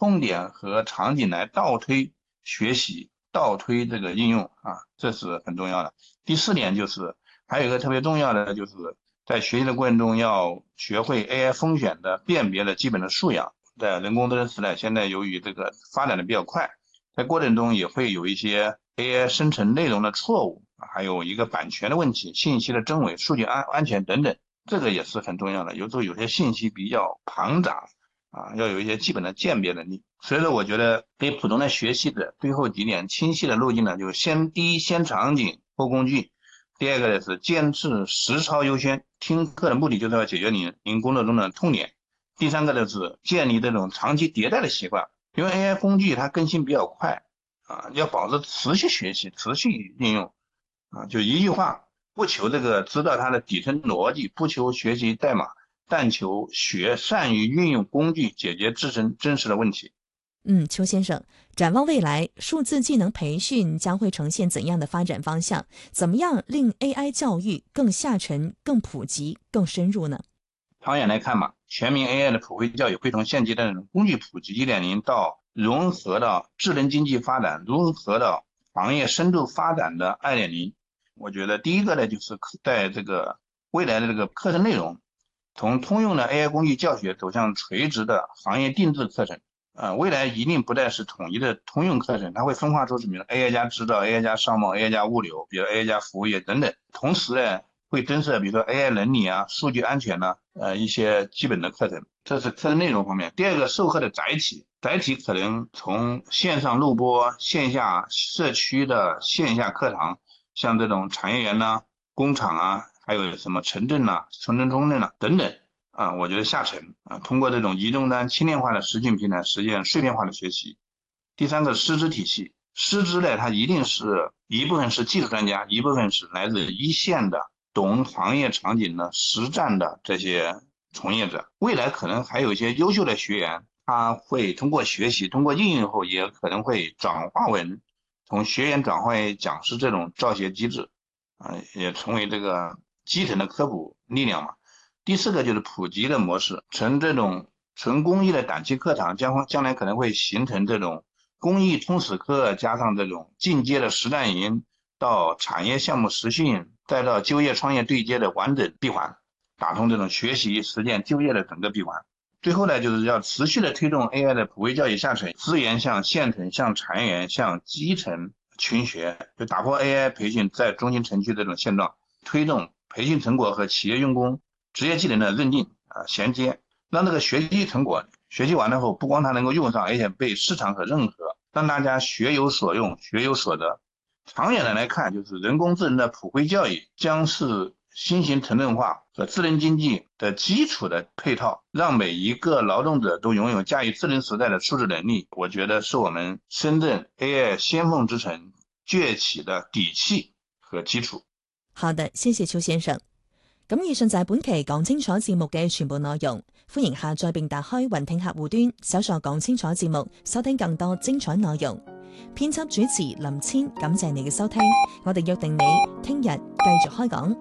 痛点和场景来倒推学习、倒推这个应用啊，这是很重要的。第四点就是还有一个特别重要的，就是在学习的过程中要学会 AI 风险的辨别的基本的素养。在人工智能时代，现在由于这个发展的比较快，在过程中也会有一些 AI 生成内容的错误，还有一个版权的问题、信息的真伪、数据安全等等，这个也是很重要的。有时候有些信息比较庞杂啊，要有一些基本的鉴别能力。所以说，我觉得给普通的学习者最后几点清晰的路径呢，就是第一先场景后工具，第二个呢是坚持实操优先，听课的目的就是要解决您工作中的痛点。第三个呢是建立这种长期迭代的习惯，因为 AI 工具它更新比较快啊，要保持持续学习、持续应用啊。就一句话，不求这个知道它的底层逻辑，不求学习代码，但求善于运用工具解决自身真实的问题。 邱先生，展望未来，数字技能培训将会呈现怎样的发展方向？怎么样令 AI 教育更下沉、更普及、更深入呢？ 长远来看嘛，全民 AI 的普惠教育会从现阶段的工具普及 1.0 到融合到智能经济发展，融合到行业深度发展的2.0。我觉得第一个呢，就是在这个未来的这个课程内容，从通用的 AI 工具教学走向垂直的行业定制课程。未来一定不再是统一的通用课程，它会分化出什么 AI 加制造、AI 加商贸、AI 加物流，比如 AI 加服务业等等。同时呢，会增设比如说 AI 伦理啊、数据安全呐、一些基本的课程，这是课程内容方面。第二个，授课的载体可能从线上录播、线下社区的线下课堂，像这种产业园呐、工厂啊，还有什么城镇呐、城镇中镇呐等等。我觉得下沉通过这种移动端轻量化的实境平台实现碎片化的学习。第三个，师资体系，师资呢，它一定是一部分是技术专家，一部分是来自一线的懂行业场景的实战的这些从业者。未来可能还有一些优秀的学员，他会通过学习，通过应用后，也可能会转化为从学员转化为讲师这种教学机制也成为这个基层的科普力量嘛。第四个就是普及的模式，从这种纯公益的短期课堂，将来可能会形成这种公益通识课，加上这种进阶的实战营，到产业项目实训，再到就业创业对接的完整闭环，打通这种学习实践就业的整个闭环。最后呢，就是要持续的推动 AI 的普惠教育下沉，资源向县城、向产业园、向基层群学，就打破 AI 培训在中心城区这种现状，推动培训成果和企业用工职业技能的认定衔接，让这个学习成果学习完了后，不光它能够用上，而且被市场所认可，让大家学有所用、学有所得。长远的来看，就是人工智能的普惠教育将是新型城镇化和智能经济的基础的配套，让每一个劳动者都拥有驾驭智能时代的素质能力。我觉得是我们深圳 AI 先锋之城崛起的底氣和基礎。 好的，謝謝邱先生。咁以上就係本期講清楚節目嘅全部內容，歡迎下載並打開雲聽客戶端，搜索講清楚節目，收聽更多精彩內容。編輯主持林千，感謝你嘅收聽，我哋約定你聽日繼續開講。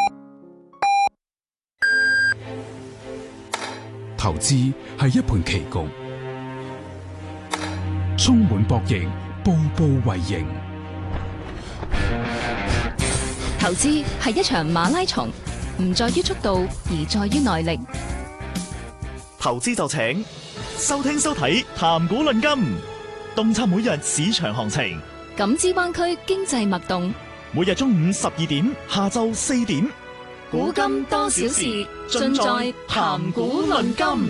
投資係一盤棋局，充滿博弈，步步為營。 投資係一場馬拉松，唔在於速度，而在於耐力。 投資就請收聽收睇談股論金，洞察每日市場行情， 感知灣區經濟脈動。 每日中午12點，下晝4點， 古今多少事，盡在談股論金。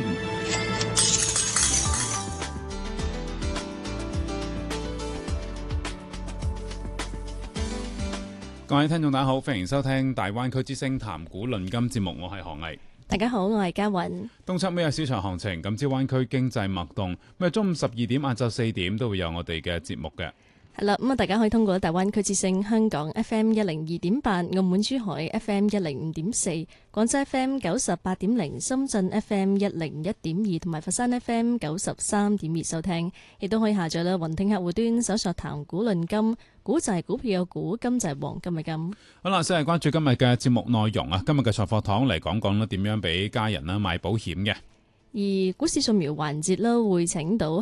各位聽眾大家好，歡迎收聽大灣區之聲談股論金節目，我係何毅。 大家好，我係嘉韻。 洞察每日市場行情，感知灣區經濟脈動。咁中午12點、晏晝4點都會有我哋嘅節目嘅。 係啦，咁啊，大家可以通過大灣區之聲香港 FM 102.8、澳門珠海 FM 105.4、廣州 FM 98.0、深圳 FM 101.2同埋佛山 FM 93.2收聽，亦都可以下載啦雲聽客戶端搜索談股論金，股就係股票嘅股，金就係黃金嘅金。 好啦，先係關注今日嘅節目內容啊。今日嘅財貨堂嚟講講咧點樣俾家人啦買保險嘅。 而股市掃描環節啦，會請到